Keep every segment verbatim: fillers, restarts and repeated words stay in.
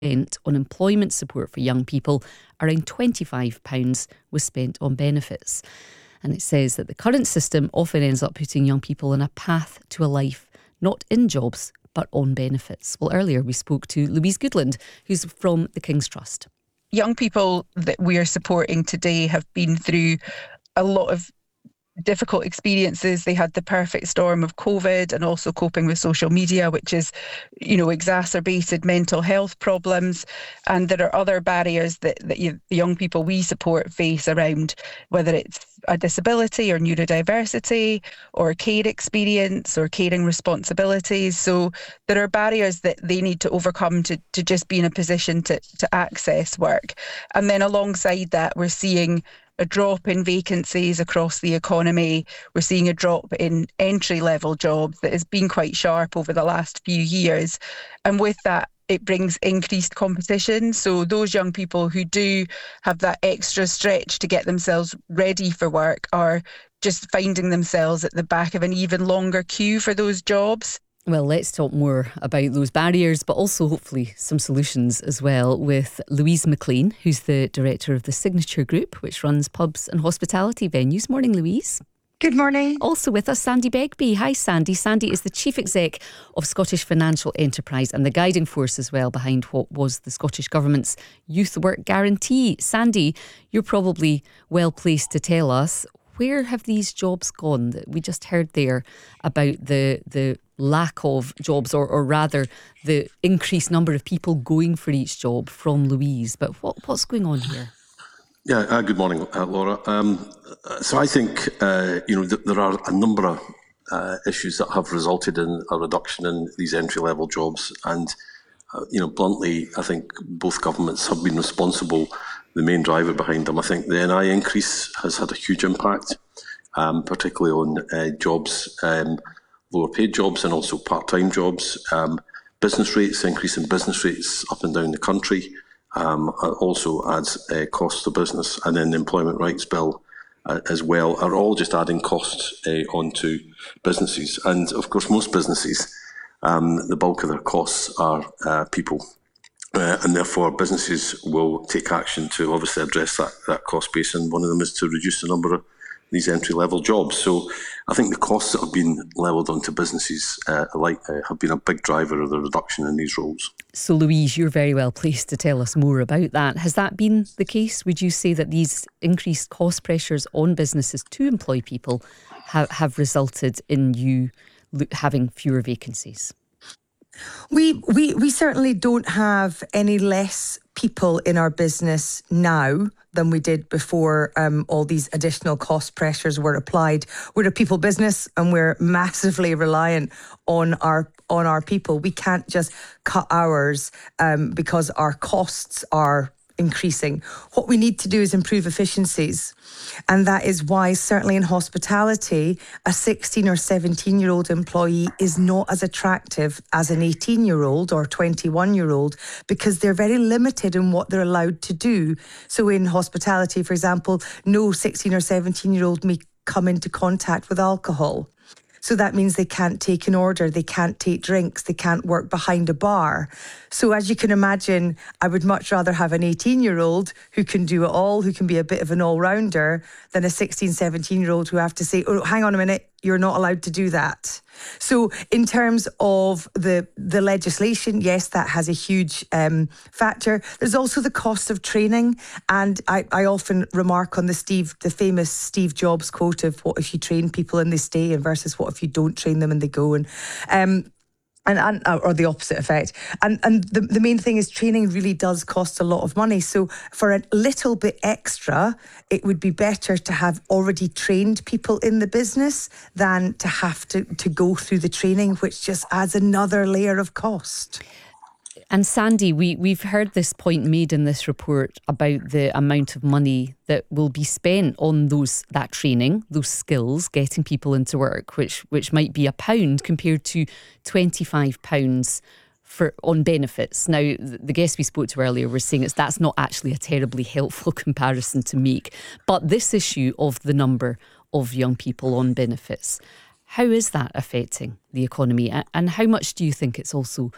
spent on employment support for young people, around twenty-five pounds was spent on benefits. And it says that the current system often ends up putting young people on a path to a life not in jobs but on benefits. Well, earlier we spoke to Louise Goodland, who's from the King's Trust. Young people that we are supporting today have been through a lot of difficult experiences. They had the perfect storm of COVID and also coping with social media, which is, you know, exacerbated mental health problems. And there are other barriers that, that you, the young people we support face around, whether it's a disability or neurodiversity or care experience or caring responsibilities. So there are barriers that they need to overcome to, to just be in a position to, to access work. And then alongside that, we're seeing a drop in vacancies across the economy. We're seeing a drop in entry-level jobs that has been quite sharp over the last few years. And with that, it brings increased competition. So those young people who do have that extra stretch to get themselves ready for work are just finding themselves at the back of an even longer queue for those jobs. Well, let's talk more about those barriers, but also hopefully some solutions as well, with Louise McLean, who's the director of the Signature Group, which runs pubs and hospitality venues. Morning, Louise. Good morning. Also with us, Sandy Begbie. Hi, Sandy. Sandy is the Chief Exec of Scottish Financial Enterprise and the guiding force as well behind what was the Scottish Government's Youth Work Guarantee. Sandy, you're probably well placed to tell us, where have these jobs gone? We just heard there about the the lack of jobs, or, or rather the increased number of people going for each job from Louise. But what, what's going on here? Yeah, uh, good morning, uh, Laura. Um, so I think, uh, you know, th- there are a number of uh, issues that have resulted in a reduction in these entry-level jobs. And, uh, you know, bluntly, I think both governments have been responsible, the main driver behind them. I think the N I increase has had a huge impact, um, particularly on uh, jobs, um, lower paid jobs and also part-time jobs. Um, business rates, increase in business rates up and down the country um, also adds uh, costs to business. And then the Employment Rights Bill uh, as well are all just adding costs uh, onto businesses. And of course, most businesses, um, the bulk of their costs are uh, people. Uh, and therefore, businesses will take action to obviously address that, that cost base. And one of them is to reduce the number of these entry-level jobs. So I think the costs that have been levelled onto businesses uh, alike uh, have been a big driver of the reduction in these roles. So Louise, you're very well placed to tell us more about that. Has that been the case? Would you say that these increased cost pressures on businesses to employ people ha- have resulted in you lo- having fewer vacancies? We, we we certainly don't have any less people in our business now than we did before um, all these additional cost pressures were applied. We're a people business and we're massively reliant on our on our people. We can't just cut hours um, because our costs are increasing. What we need to do is improve efficiencies. And that is why, certainly in hospitality, a sixteen or seventeen year old employee is not as attractive as an eighteen year old or twenty-one year old, because they're very limited in what they're allowed to do. So in hospitality, for example, no sixteen or seventeen year old may come into contact with alcohol. So that means they can't take an order, they can't take drinks, they can't work behind a bar. So as you can imagine, I would much rather have an eighteen year old who can do it all, who can be a bit of an all-rounder, than a sixteen, seventeen year old who have to say, oh, hang on a minute, you're not allowed to do that. So in terms of the the legislation, yes, that has a huge um, factor. There's also the cost of training. And I, I often remark on the Steve, the famous Steve Jobs quote of what if you train people and they stay, and versus what if you don't train them and they go. And um, And, and or the opposite effect. And and the, the main thing is training really does cost a lot of money. So for a little bit extra, it would be better to have already trained people in the business than to have to, to go through the training, which just adds another layer of cost. And Sandy, we, we've heard this point made in this report about the amount of money that will be spent on those that training, those skills, getting people into work, which which might be a pound compared to twenty-five pounds for on benefits. Now, the guest we spoke to earlier was saying it's that's not actually a terribly helpful comparison to make. But this issue of the number of young people on benefits, how is that affecting the economy? And how much do you think it's also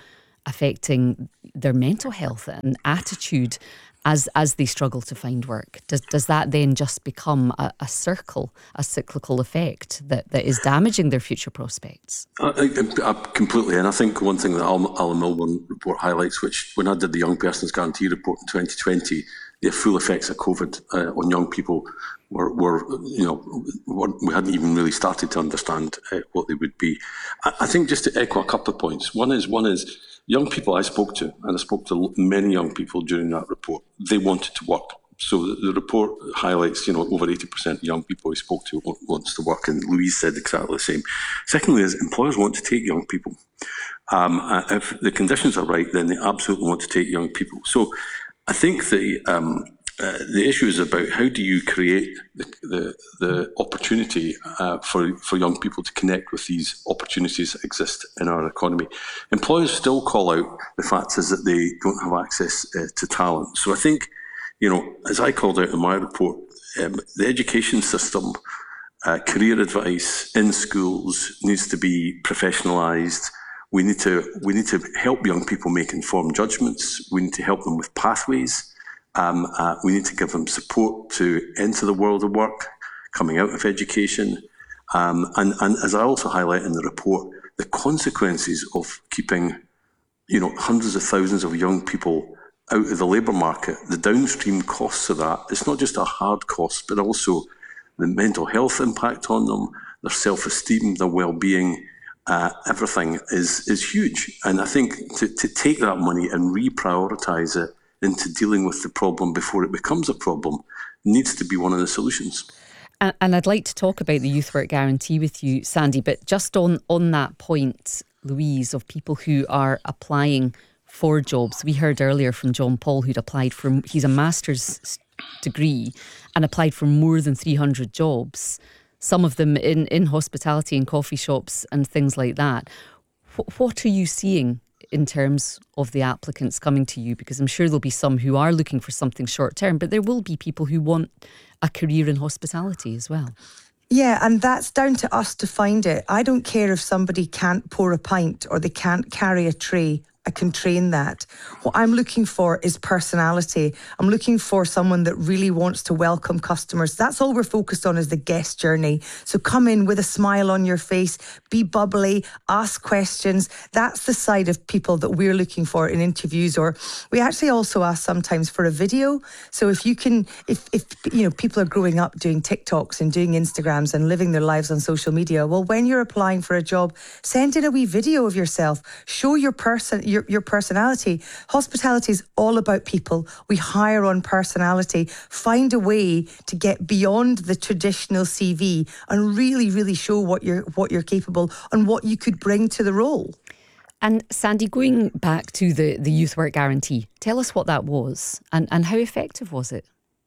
affecting their mental health and attitude as as they struggle to find work? Does does that then just become a, a circle, a cyclical effect that, that is damaging their future prospects? I, I, I completely, and I think one thing that Alan, Alan Milburn report highlights, which when I did the Young Persons Guarantee report in twenty twenty, the full effects of COVID uh, on young people were, were you know, were, we hadn't even really started to understand uh, what they would be. I, I think just to echo a couple of points. One is one is. Young people I spoke to, and I spoke to many young people during that report, they wanted to work. So the, the report highlights, you know, over eighty percent of young people we spoke to wants to work, and Louise said exactly the same. Secondly, is employers want to take young people. Um, uh, if the conditions are right, then they absolutely want to take young people. So I think the um, uh, the issue is about how do you create the the, the opportunity uh, for for young people to connect with these opportunities that exist in our economy. Employers still call out the fact is that they don't have access uh, to talent. So I think, you know, as I called out in my report, um, the education system, uh, career advice in schools needs to be professionalised. We need to we need to help young people make informed judgments. We need to help them with pathways. Um, uh, we need to give them support to enter the world of work, coming out of education. Um, and, and as I also highlight in the report, the consequences of keeping, you know, hundreds of thousands of young people out of the labour market, the downstream costs of that, it's not just a hard cost, but also the mental health impact on them, their self-esteem, their well-being, uh, everything is, is huge. And I think to, to take that money and reprioritise it into dealing with the problem before it becomes a problem needs to be one of the solutions. And, and I'd like to talk about the Youth Work Guarantee with you, Sandy, but just on, on that point, Louise, of people who are applying for jobs. We heard earlier from John Paul, who'd applied for, he's a master's degree and applied for more than three hundred jobs, some of them in, in hospitality and coffee shops and things like that. What, what are you seeing in terms of the applicants coming to you? Because I'm sure there'll be some who are looking for something short term, but there will be people who want a career in hospitality as well. Yeah, and that's down to us to find it. I don't care if somebody can't pour a pint or they can't carry a tray. I can train that. What I'm looking for is personality. I'm looking for someone that really wants to welcome customers. That's all we're focused on, is the guest journey. So come in with a smile on your face, be bubbly, ask questions. That's the side of people that we're looking for in interviews. Or we actually also ask sometimes for a video. So if you can, if, if you know, people are growing up doing TikToks and doing Instagrams and living their lives on social media, well, when you're applying for a job, send in a wee video of yourself. Show your person, Your, your personality. Hospitality is all about people. We hire on personality. Find a way to get beyond the traditional C V and really, really show what you're what you're capable and what you could bring to the role. And Sandy, going back to the, the Youth Work Guarantee, tell us what that was and, and how effective was it?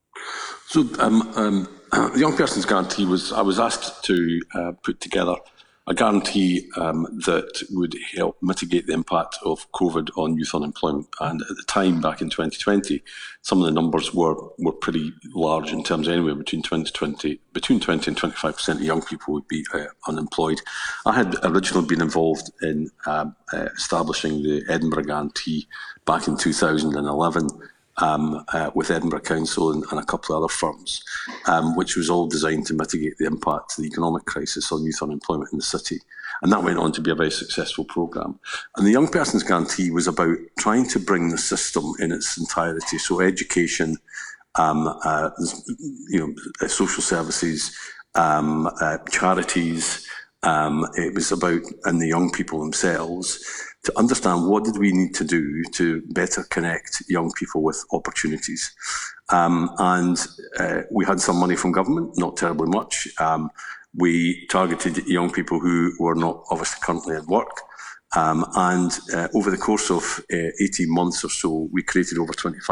So um, um, the Young Persons Guarantee was, I was asked to uh, put together a guarantee um, that would help mitigate the impact of COVID on youth unemployment. And at the time, back in twenty twenty, some of the numbers were, were pretty large in terms anyway, between twenty twenty, between twenty and twenty-five percent of young people would be uh, unemployed. I had originally been involved in uh, uh, establishing the Edinburgh Guarantee back in two thousand eleven. Um, uh, with Edinburgh Council and, and a couple of other firms, um, which was all designed to mitigate the impact of the economic crisis on youth unemployment in the city. And that went on to be a very successful programme. And the Young Persons Guarantee was about trying to bring the system in its entirety, so education, um, uh, you know, social services, um, uh, charities. Um, it was about, and the young people themselves, to understand what did we need to do to better connect young people with opportunities. Um, and uh, we had some money from government, not terribly much. Um, we targeted young people who were not obviously currently at work. Um, and uh, over the course of uh, eighteen months or so, we created over twenty-five